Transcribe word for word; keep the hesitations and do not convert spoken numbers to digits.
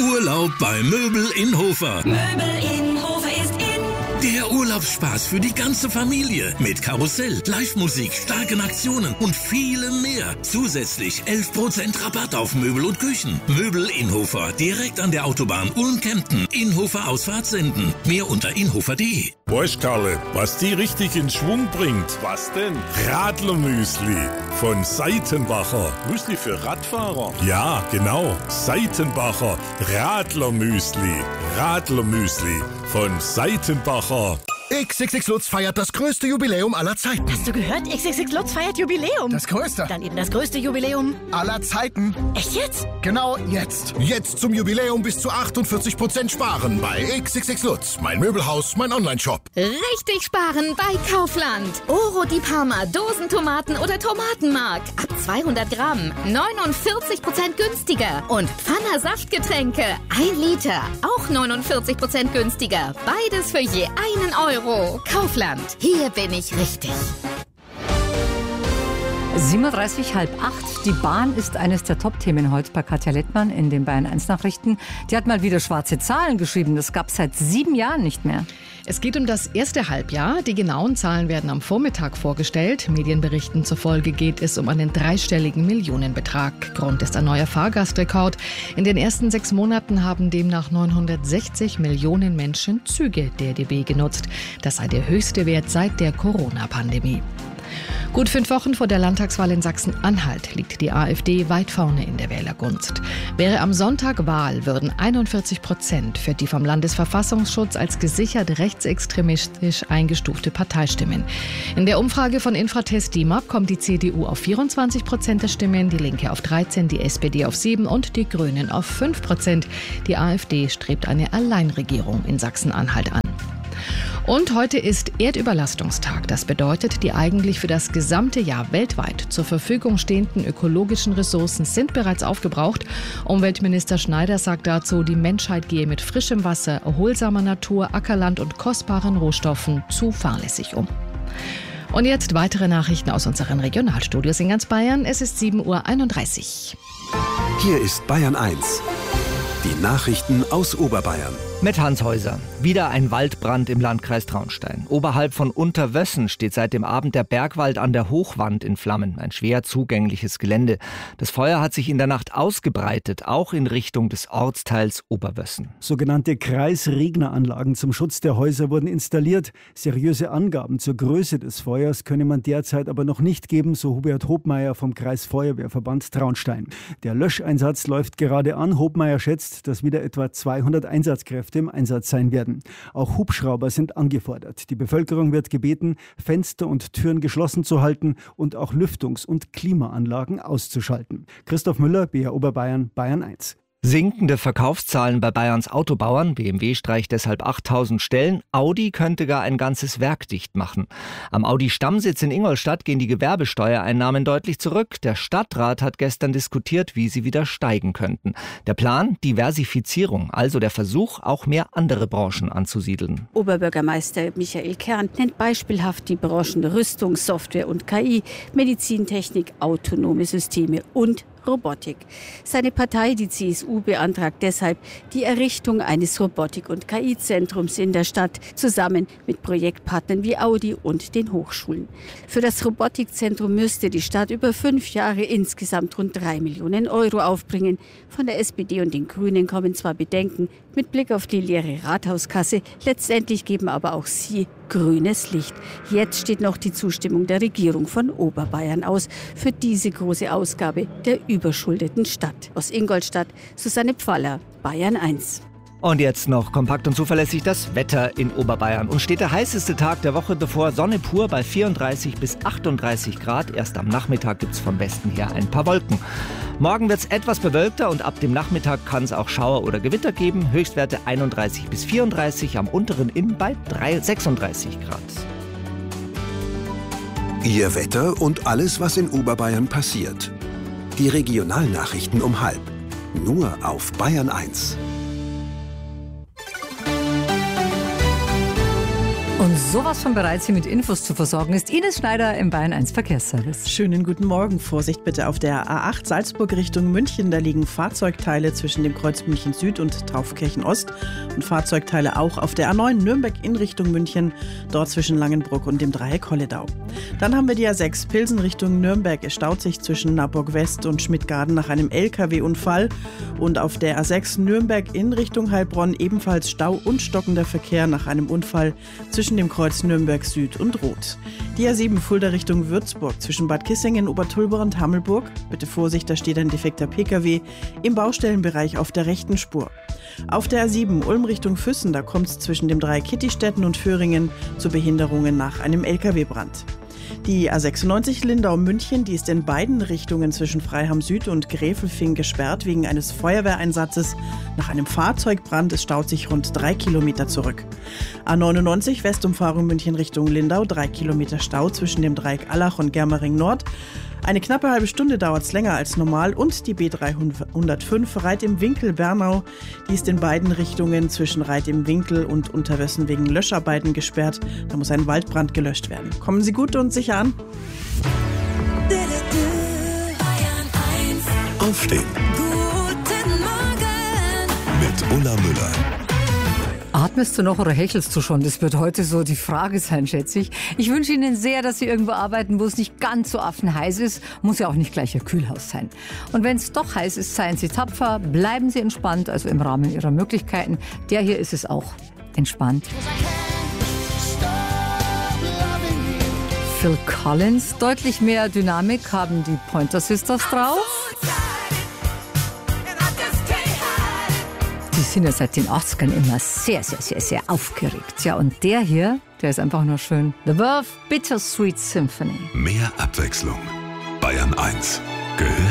Urlaub bei Möbel in Hofer. Möbel in Hofer ist in. Der Urlaubsspaß für die ganze Familie. Mit Karussell, Live-Musik, starken Aktionen und vielem mehr. Zusätzlich elf Prozent Rabatt auf Möbel und Küchen. Möbel in Hofer, direkt an der Autobahn Ulm-Kempten. Inhofer Ausfahrt senden. Mehr unter inhofer punkt de. Weißt, Karle, was die richtig in Schwung bringt? Was denn? Radlermüsli von Seitenbacher. Müsli für Radfahrer? Ja, genau. Seitenbacher Radlermüsli. Radlermüsli von Seitenbacher. X X X Lutz feiert das größte Jubiläum aller Zeiten. Hast du gehört? X X X Lutz feiert Jubiläum. Das größte. Dann eben das größte Jubiläum aller Zeiten. Echt jetzt? Genau jetzt. Jetzt zum Jubiläum bis zu achtundvierzig Prozent sparen bei X X X Lutz. Mein Möbelhaus, mein Online-Shop. Richtig sparen bei Kaufland. Oro di Parma, Dosentomaten oder Tomatenmark. Ab zweihundert Gramm. neunundvierzig Prozent günstiger. Und Pfanner Saftgetränke. ein Liter. Auch neunundvierzig Prozent günstiger. Beides für je einen Euro. Kaufland. Hier bin ich richtig. siebenunddreißig, halb acht. Die Bahn ist eines der Top-Themen heute bei Katja Lettmann in den Bayern eins Nachrichten. Die hat mal wieder schwarze Zahlen geschrieben. Das gab es seit sieben Jahren nicht mehr. Es geht um das erste Halbjahr. Die genauen Zahlen werden am Vormittag vorgestellt. Medienberichten zufolge geht es um einen dreistelligen Millionenbetrag. Grund ist ein neuer Fahrgastrekord. In den ersten sechs Monaten haben demnach neunhundertsechzig Millionen Menschen Züge der D B genutzt. Das sei der höchste Wert seit der Corona-Pandemie. Gut fünf Wochen vor der Landtagswahl in Sachsen-Anhalt liegt die AfD weit vorne in der Wählergunst. Wäre am Sonntag Wahl, würden einundvierzig Prozent für die vom Landesverfassungsschutz als gesichert rechtsextremistisch eingestufte Partei stimmen. In der Umfrage von Infratest D I M A P kommt die C D U auf vierundzwanzig Prozent der Stimmen, die Linke auf dreizehn, die S P D auf sieben und die Grünen auf fünf Prozent. Die AfD strebt eine Alleinregierung in Sachsen-Anhalt an. Und heute ist Erdüberlastungstag. Das bedeutet, die eigentlich für das gesamte Jahr weltweit zur Verfügung stehenden ökologischen Ressourcen sind bereits aufgebraucht. Umweltminister Schneider sagt dazu, die Menschheit gehe mit frischem Wasser, erholsamer Natur, Ackerland und kostbaren Rohstoffen zu fahrlässig um. Und jetzt weitere Nachrichten aus unseren Regionalstudios in ganz Bayern. Es ist sieben Uhr einunddreißig. Hier ist Bayern eins. Die Nachrichten aus Oberbayern. Mit Hans Häuser. Wieder ein Waldbrand im Landkreis Traunstein. Oberhalb von Unterwössen steht seit dem Abend der Bergwald an der Hochwand in Flammen. Ein schwer zugängliches Gelände. Das Feuer hat sich in der Nacht ausgebreitet, auch in Richtung des Ortsteils Oberwössen. Sogenannte Kreisregneranlagen zum Schutz der Häuser wurden installiert. Seriöse Angaben zur Größe des Feuers könne man derzeit aber noch nicht geben, so Hubert Hobmeier vom Kreisfeuerwehrverband Traunstein. Der Löscheinsatz läuft gerade an. Hobmeier schätzt, dass wieder etwa zweihundert Einsatzkräfte im Einsatz sein werden. Auch Hubschrauber sind angefordert. Die Bevölkerung wird gebeten, Fenster und Türen geschlossen zu halten und auch Lüftungs- und Klimaanlagen auszuschalten. Christoph Müller, B R Oberbayern, Bayern eins. Sinkende Verkaufszahlen bei Bayerns Autobauern. B M W streicht deshalb achttausend Stellen. Audi könnte gar ein ganzes Werk dicht machen. Am Audi-Stammsitz in Ingolstadt gehen die Gewerbesteuereinnahmen deutlich zurück. Der Stadtrat hat gestern diskutiert, wie sie wieder steigen könnten. Der Plan? Diversifizierung, also der Versuch, auch mehr andere Branchen anzusiedeln. Oberbürgermeister Michael Kern nennt beispielhaft die Branchen Rüstung, Software und K I, Medizintechnik, autonome Systeme und Robotik. Seine Partei, die C S U, beantragt deshalb die Errichtung eines Robotik- und K I-Zentrums in der Stadt, zusammen mit Projektpartnern wie Audi und den Hochschulen. Für das Robotikzentrum müsste die Stadt über fünf Jahre insgesamt rund drei Millionen Euro aufbringen. Von der S P D und den Grünen kommen zwar Bedenken mit Blick auf die leere Rathauskasse, letztendlich geben aber auch sie grünes Licht. Jetzt steht noch die Zustimmung der Regierung von Oberbayern aus für diese große Ausgabe der überschuldeten Stadt. Aus Ingolstadt, Susanne Pfaller, Bayern eins. Und jetzt noch kompakt und zuverlässig das Wetter in Oberbayern. Uns steht der heißeste Tag der Woche bevor. Sonne pur bei vierunddreißig bis achtunddreißig Grad. Erst am Nachmittag gibt es vom Westen her ein paar Wolken. Morgen wird es etwas bewölkter und ab dem Nachmittag kann es auch Schauer oder Gewitter geben. Höchstwerte einunddreißig bis vierunddreißig, am unteren Inn bei sechsunddreißig Grad. Ihr Wetter und alles, was in Oberbayern passiert. Die Regionalnachrichten um halb. Nur auf Bayern eins. Und sowas von bereit, Sie mit Infos zu versorgen, ist Ines Schneider im Bayern eins Verkehrsservice. Schönen guten Morgen. Vorsicht bitte auf der A acht Salzburg Richtung München. Da liegen Fahrzeugteile zwischen dem Kreuz München Süd und Taufkirchen Ost und Fahrzeugteile auch auf der A neun Nürnberg in Richtung München, dort zwischen Langenbruck und dem Dreieck Holledau. Dann haben wir die A sechs Pilsen Richtung Nürnberg. Es staut sich zwischen Naburg West und Schmidtgarden nach einem L K W-Unfall. Und auf der A sechs Nürnberg in Richtung Heilbronn ebenfalls Stau und stockender Verkehr nach einem Unfall zwischen dem Kreuz Nürnberg Süd und Roth. Die A sieben Fulda Richtung Würzburg zwischen Bad Kissingen, Obertulber und Hammelburg. Bitte Vorsicht, da steht ein defekter P K W im Baustellenbereich auf der rechten Spur. Auf der A sieben Ulm Richtung Füssen, da kommt es zwischen dem Dreieck Kittistetten und Föhringen zu Behinderungen nach einem L K W-Brand. Die A sechsundneunzig Lindau-München, die ist in beiden Richtungen zwischen Freiham Süd und Gräfelfing gesperrt wegen eines Feuerwehreinsatzes. Nach einem Fahrzeugbrand, es staut sich rund drei Kilometer zurück. A neunundneunzig Westumfahrung München Richtung Lindau, drei Kilometer Stau zwischen dem Dreieck Allach und Germering Nord. Eine knappe halbe Stunde dauert es länger als normal und die B dreihundertfünf Reit im Winkel Bernau, die ist in beiden Richtungen zwischen Reit im Winkel und Unterwössen wegen Löscharbeiten gesperrt. Da muss ein Waldbrand gelöscht werden. Kommen Sie gut und sicher an. Aufstehen. Guten Morgen. Mit Ulla Müller. Atmest du noch oder hechelst du schon? Das wird heute so die Frage sein, schätze ich. Ich wünsche Ihnen sehr, dass Sie irgendwo arbeiten, wo es nicht ganz so affenheiß ist. Muss ja auch nicht gleich ein Kühlhaus sein. Und wenn es doch heiß ist, seien Sie tapfer, bleiben Sie entspannt, also im Rahmen Ihrer Möglichkeiten. Der hier ist es auch. Entspannt. Phil Collins, deutlich mehr Dynamik haben die Pointer Sisters drauf. Die sind ja seit den achtzigern immer sehr, sehr, sehr, sehr aufgeregt. Ja, und der hier, der ist einfach nur schön. The Verve Bittersweet Symphony. Mehr Abwechslung. Bayern eins. Gehört